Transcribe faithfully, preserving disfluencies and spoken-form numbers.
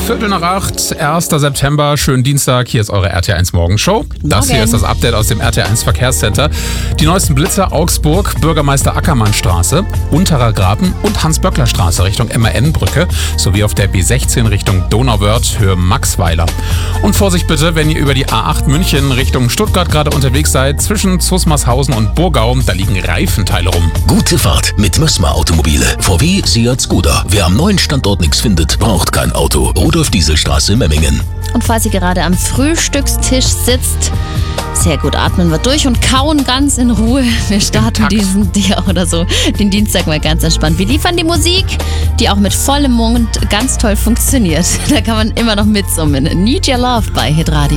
Viertel nach acht, erster September, schönen Dienstag. Hier ist eure R T eins Morgenshow. Das hier ist das Update aus dem R T eins Verkehrscenter. Die neuesten Blitzer Augsburg, Bürgermeister Ackermannstraße, Unterer Graben und Hans-Böckler-Straße Richtung M A N-Brücke sowie auf der B sechzehn Richtung Donauwörth, Höhe Maxweiler. Und Vorsicht bitte, wenn ihr über die A acht München Richtung Stuttgart gerade unterwegs seid, zwischen Zusmarshausen und Burgau, da liegen Reifenteile rum. Gute Fahrt mit Mössmer Automobile. V W, Seat, Skoda. Wer am neuen Standort nichts findet, braucht kein Auto. Rudolf-Diesel-Straße, Memmingen. Und falls ihr gerade am Frühstückstisch sitzt, sehr gut, atmen wir durch und kauen ganz in Ruhe. Wir starten diesen, ja, oder so, den Dienstag mal ganz entspannt. Wir liefern die Musik, die auch mit vollem Mund ganz toll funktioniert. Da kann man immer noch mitsummen. Need Your Love bei Hitradio.